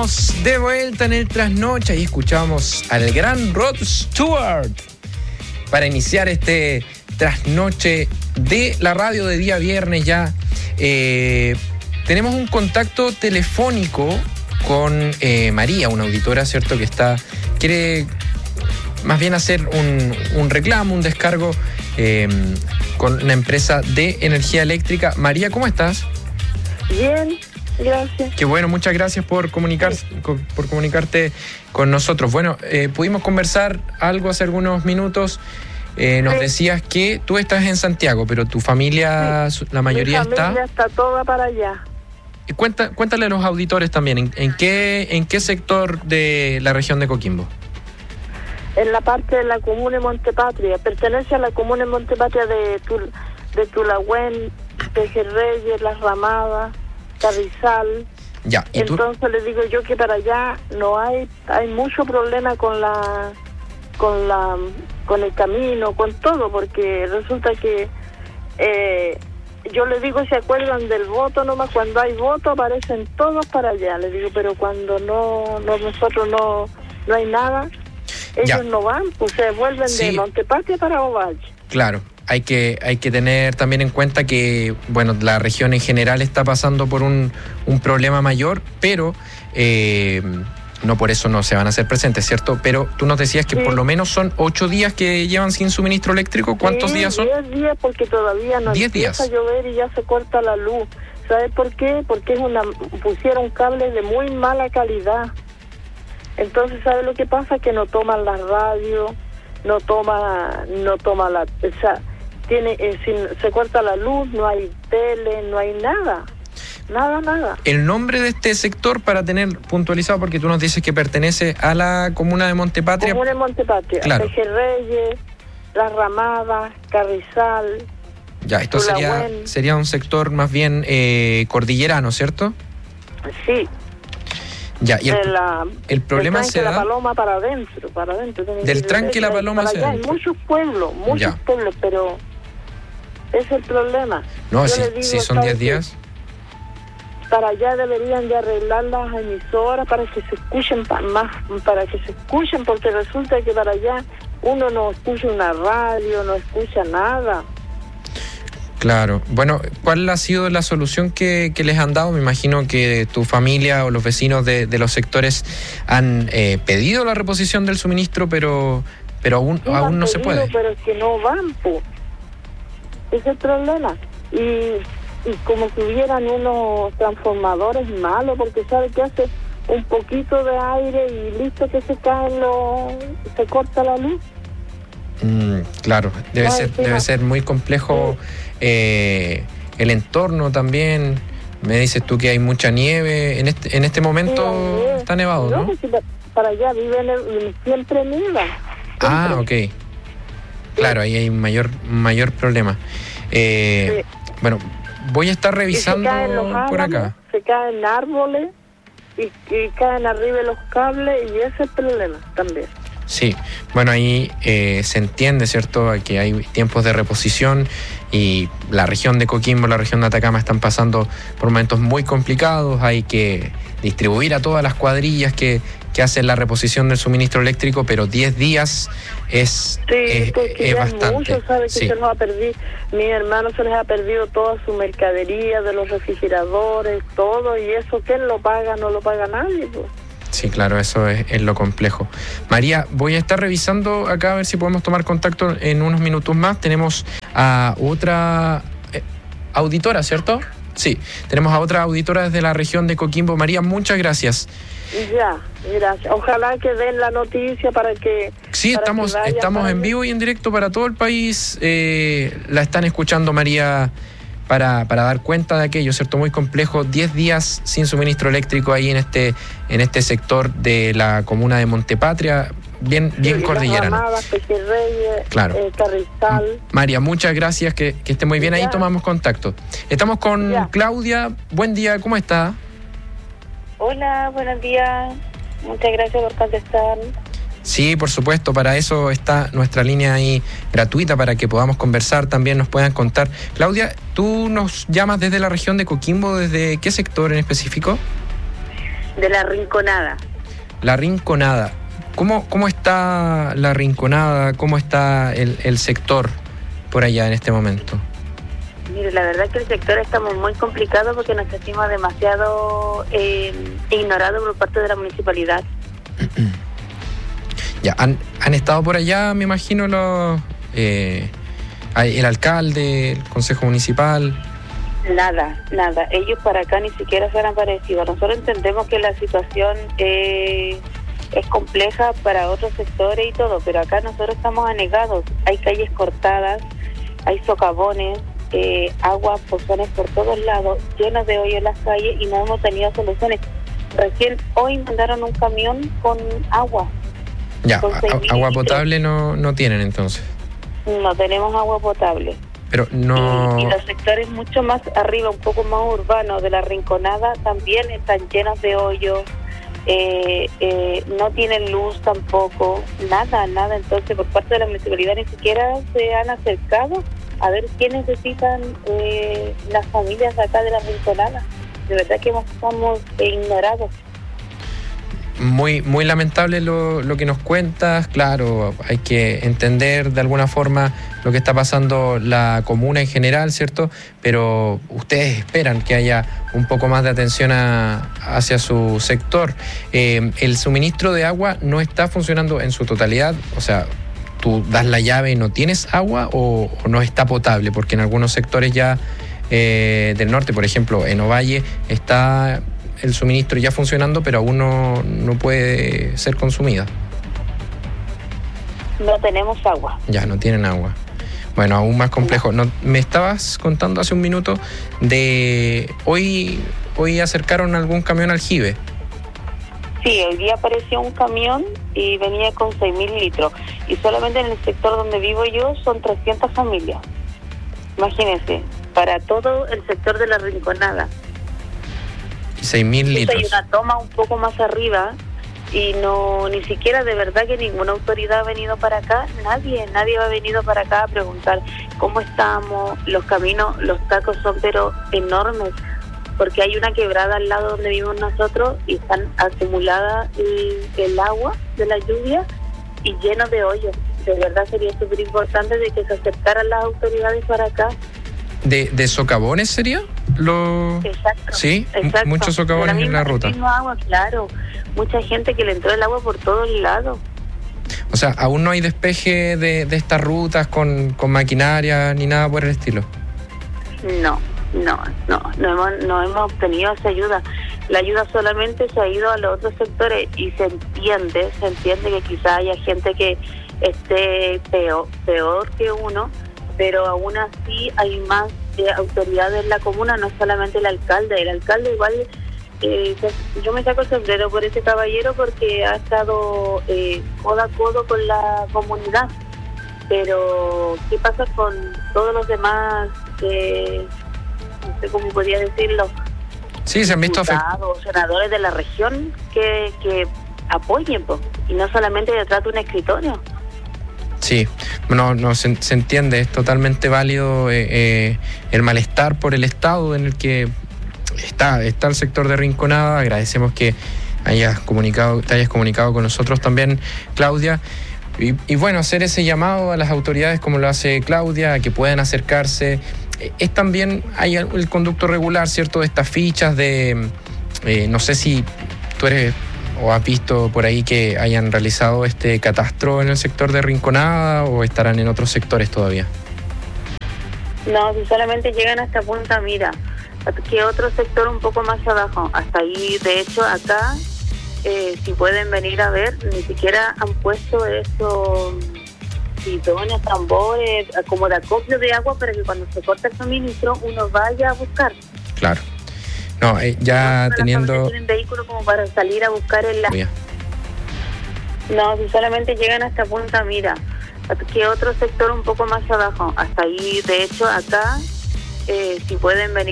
Estamos de vuelta en el Trasnoche y escuchamos al gran Rod Stewart para iniciar este Trasnoche de la radio de día viernes ya. Tenemos un contacto telefónico con María, una auditora, ¿cierto? Que quiere más bien hacer un reclamo, un descargo con una empresa de energía eléctrica. María, ¿cómo estás? Bien, gracias. Qué bueno, muchas gracias por comunicarte con nosotros. Bueno, pudimos conversar algo hace algunos minutos. Nos decías que tú estás en Santiago, pero tu familia, la mayoría está... Mi familia está toda para allá. Cuéntale a los auditores también, ¿en qué sector de la región de Coquimbo? En la parte de la comuna de Montepatria. Pertenece a la comuna de Montepatria de Tulagüen, Pejerreyes, Las Ramadas, Carrizal. Ya, ¿y entonces tú? les digo yo que para allá no hay mucho problema con el camino, con todo, porque resulta que yo les digo, ¿se acuerdan del voto nomás? Cuando hay voto aparecen todos para allá, les digo, pero cuando nosotros no hay nada, ellos no van, pues se vuelven de Montepatria para Ovalle. Claro, hay que tener también en cuenta que, bueno, la región en general está pasando por un problema mayor, pero no por eso no se van a hacer presentes, ¿cierto? Pero tú nos decías que por lo menos son 8 días que llevan sin suministro eléctrico. ¿Cuántos días son? 10 días, porque todavía no empieza a llover y ya se corta la luz. ¿Sabes por qué? Porque pusieron cables de muy mala calidad. Entonces, ¿sabes lo que pasa? Que no toman la radio, no toma la... O sea, se corta la luz, no hay tele, no hay nada. Nada. El nombre de este sector, para tener puntualizado, porque tú nos dices que pertenece a la comuna de Montepatria. Comuna de Montepatria, claro. Pejerreyes, Las Ramadas, Carrizal. Ya, esto sería un sector más bien cordillerano, ¿cierto? Sí. Ya, y el problema se da... de la Paloma para adentro. Del tranque La Paloma hacia adentro. Hay muchos pueblos, pero ese es el problema. No, si son 10 días... Para allá deberían de arreglar las emisoras para que se escuchen porque resulta que para allá uno no escucha una radio, no escucha nada. Claro. Bueno, ¿cuál ha sido la solución que les han dado? Me imagino que tu familia o los vecinos de los sectores han pedido la reposición del suministro, pero aún no se puede. Pero es que no van, pues. Ese es el problema. Y como que hubieran unos transformadores malos, porque ¿sabe qué hace? Un poquito de aire y listo que se corta la luz. Claro, debe ser muy complejo el entorno también. Me dices tú que hay mucha nieve. En este momento está nevado, ¿no? Porque para allá siempre nieva. Ah, ok. Claro, ahí hay un mayor problema. Bueno, voy a estar revisando por acá. Se caen árboles y caen arriba de los cables y ese es el problema también. Sí, bueno, ahí se entiende, ¿cierto?, que hay tiempos de reposición y la región de Coquimbo, la región de Atacama están pasando por momentos muy complicados. Hay que distribuir a todas las cuadrillas que hacen la reposición del suministro eléctrico, pero 10 días es bastante. Mucho, ¿sabe? Que se nos ha perdido, mi hermano se les ha perdido toda su mercadería, de los refrigeradores, todo, y eso, ¿quién lo paga? No lo paga nadie, pues. Sí, claro, eso es lo complejo. María, voy a estar revisando acá a ver si podemos tomar contacto en unos minutos más. Tenemos a otra auditora, ¿cierto? Sí, tenemos a otra auditora desde la región de Coquimbo. María, muchas gracias. Ya, gracias. Ojalá que den la noticia para que... Sí, estamos en vivo y en directo para todo el país. La están escuchando, María, para dar cuenta de aquello, ¿cierto? Muy complejo. 10 días sin suministro eléctrico ahí en este sector de la comuna de Montepatria, bien cordillerano. Claro. Carrizal. María, muchas gracias, que esté muy bien. Ahí tomamos contacto. Estamos con Claudia. Buen día, ¿cómo está? Hola, buenos días. Muchas gracias por contestar. Sí, por supuesto, para eso está nuestra línea ahí gratuita, para que podamos conversar, también nos puedan contar. Claudia, ¿tú nos llamas desde la región de Coquimbo? ¿Desde qué sector en específico? De La Rinconada. La Rinconada. ¿Cómo está La Rinconada? ¿Cómo está el sector por allá en este momento? Mire, la verdad es que el sector está muy complicado porque nos sentimos demasiado ignorados por parte de la municipalidad. Ya, han estado por allá, me imagino, el alcalde, el consejo municipal. Nada. Ellos para acá ni siquiera se han aparecido. Nosotros entendemos que la situación es compleja para otros sectores y todo, pero acá nosotros estamos anegados. Hay calles cortadas, hay socavones, agua, pozones por todos lados, llenos de hoyos en las calles y no hemos tenido soluciones. Recién hoy mandaron un camión con agua. Ya, agua potable no tienen entonces. No tenemos agua potable. Pero no... Y los sectores mucho más arriba, un poco más urbanos de La Rinconada, también están llenos de hoyos, no tienen luz tampoco, nada. Entonces, por parte de la municipalidad ni siquiera se han acercado a ver qué necesitan las familias acá de La Rinconada. De verdad que estamos ignorados. Muy lamentable lo que nos cuentas. Claro, hay que entender de alguna forma lo que está pasando la comuna en general, ¿cierto? Pero ustedes esperan que haya un poco más de atención hacia su sector. El suministro de agua no está funcionando en su totalidad, o sea, tú das la llave y no tienes agua o no está potable, porque en algunos sectores ya del norte, por ejemplo, en Ovalle, está el suministro ya funcionando, pero aún no puede ser consumida. No tenemos agua. Ya, no tienen agua. Bueno, aún más complejo. No, me estabas contando hace un minuto de hoy acercaron algún camión aljibe. Sí, hoy día apareció un camión y venía con 6.000 litros. Y solamente en el sector donde vivo yo son 300 familias. Imagínense, para todo el sector de La Rinconada. 6.000 litros. Hay una toma un poco más arriba y ni siquiera de verdad que ninguna autoridad ha venido para acá, nadie ha venido para acá a preguntar cómo estamos, los caminos, los tacos son pero enormes, porque hay una quebrada al lado donde vivimos nosotros y están acumulada el agua de la lluvia y lleno de hoyos. De verdad sería súper importante de que se acercaran las autoridades para acá. ¿De socavones sería? Exacto. Sí, exacto. Muchos socavones en la ruta. Agua, claro. Mucha gente que le entró el agua por todos lados. O sea, aún no hay despeje de estas rutas con maquinaria ni nada por el estilo. No hemos obtenido esa ayuda. La ayuda solamente se ha ido a los otros sectores y se entiende que quizá haya gente que esté peor que uno, pero aún así hay más autoridades en la comuna, no solamente el alcalde. El alcalde igual, yo me saco el sombrero por ese caballero porque ha estado codo a codo con la comunidad. Pero, ¿qué pasa con todos los demás, no sé cómo podría decirlo? Sí, se han visto afectados, senadores de la región que apoyen, y no solamente detrás de un escritorio. Sí, no se entiende, es totalmente válido el malestar por el estado en el que está el sector de Rinconada. Agradecemos que te hayas comunicado con nosotros también, Claudia. Y bueno, hacer ese llamado a las autoridades como lo hace Claudia, a que puedan acercarse. Es también, hay el conducto regular, ¿cierto? De estas fichas no sé si tú eres o has visto por ahí que hayan realizado este catastro en el sector de Rinconada o estarán en otros sectores todavía. No, si solamente llegan hasta Punta Mira, que otro sector un poco más abajo, hasta ahí. De hecho, acá, si pueden venir a ver, ni siquiera han puesto esos bidones, tambores, como de acopio de agua para que cuando se corte el suministro uno vaya a buscar. Claro. No, ya teniendo... ¿Tienen vehículo como para salir a buscar el agua? No, si solamente llegan hasta Punta Mira, que otro sector un poco más abajo, hasta ahí. De hecho, acá, si pueden venir